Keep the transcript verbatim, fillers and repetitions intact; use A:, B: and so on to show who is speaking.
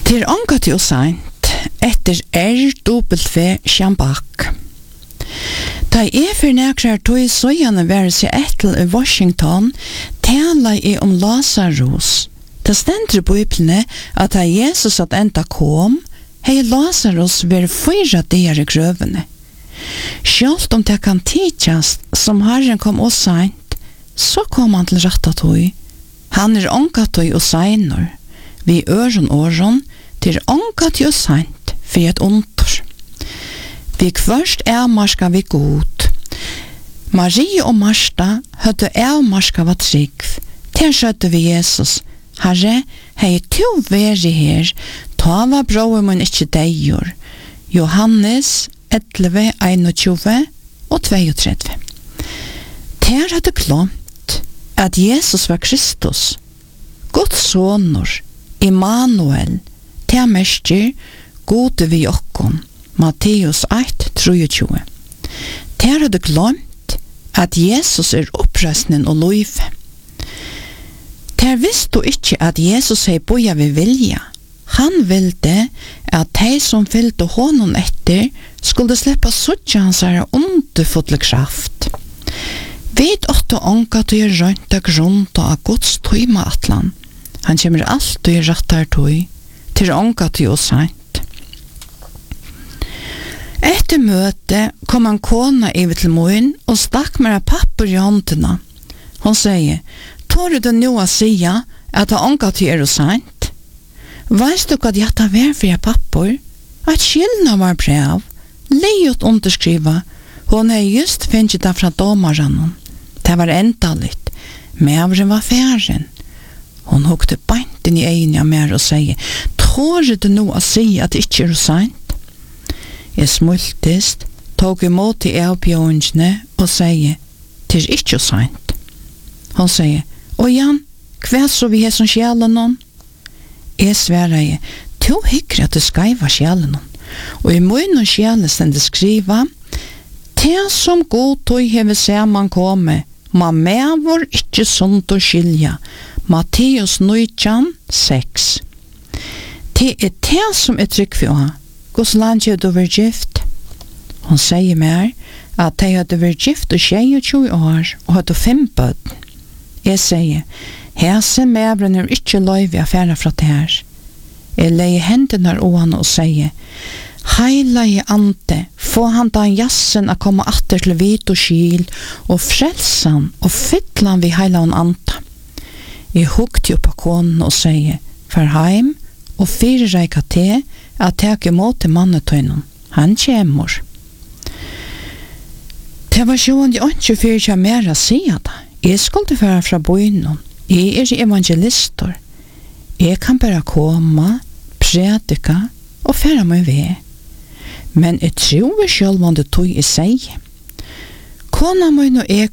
A: Til ångat jo seint, etter R W Schambach. Da jeg for nekrar tog i søgjane være seg etter i Washington, tala jeg om Lazarus. Det stender i Bibelene at da Jesus at enda kom, hei Lazarus vært fyra der i grøvene. Sjalt om det kan tidsast som Herren kom og seint, så kom han til retta tog. Han er ångat tog og seinor. Vi øren åren til ångat og seint for et ontor. Vi kvørst er marska vi god. Marie og Marsta høtte er marska var trygg. Til skjøtte vi Jesus. Herre, hei to veri her, ta var bror mun ikkje deior. Johannes elleve, einogtjue og trettio. Ter hadde klomt at Jesus var Kristus, Guds sonor, Immanuel, ter mestir gode vi okkon, Matteus eitt, trettio. Ter hadde klomt at Jesus er oppreisningen og løyve. Ter visste du ikke at Jesus hei boja ved vilja. Han ville at de som fylte honom etter skulle slippe suttje hans her underfotlig kraft. Vet åtte ånka til å rønta grunnt av Guds tøymatlan. Han kommer alltid i rettar tøy til ånka til å seint. Etter møte kom en kona over til moen og stakk med papper i håndene. Hun sier, «Tår du nå å sige at det ånka til er å seint? Veist du hva jeg tar vær for jeg papper? At skillene var brev, leiot underskriva, hun er just finnet det fra domaren. Det var enda litt, mevren var færen. Hun hukte beint inn i øynene mer og sier, «Tår du nå å sige at det ikke er å seint?» Jeg smultist, tog imot i eopjøngene og sier, «Det er ikke å seint». Hun sier, «Og Jan, hva så vi er som sjelen noen?» Jeg sverre jeg, «To hykker at du skreiva sjelen noen, og i munnen sjelen stende skriva, «Te som god tog hever saman komme, ma mevor ikkje sunt å skilja». Matteus nitton, seks. «Te er te som er trygg for henne, hos land er du vært gift?» Hun sier mer at de hadde vært gift og tjueto år og hadde fem bøtten. Jeg sier, «Hese mevren er ikke løyve affæra fra det her». Jeg leier hendene av han og sier, «Heila i ante, få han da jassen a komme atter til vit og skil, og frelsan og fytlan vi heila han anta». Jeg hukte jo på konen og sier, «Far heim og fire reika te, at teg imot til mannetøynen. Han kjemur». Det var sjåen de ikke fyrir kja mer a sia da. Jeg skulle være fra bøynen. Jeg er evangelister. Jeg kan bare komme, predika og fære meg ved. Men jeg tror selv om det tog i seg. Kona min og jeg